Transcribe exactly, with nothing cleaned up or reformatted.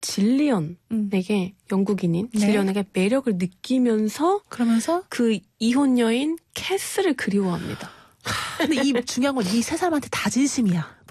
질리언에게 음. 영국인인 네. 질리언에게 매력을 느끼면서 그러면서 그 이혼 여인 캐스를 그리워합니다. 근데 이 중요한 건 이 세 사람한테 다 진심이야.